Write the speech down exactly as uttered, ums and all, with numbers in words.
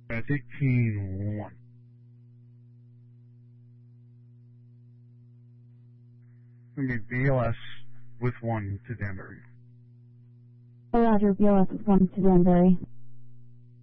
That's eighteen one. Let me B L S with one to Danbury. Roger, B L S with one to Danbury.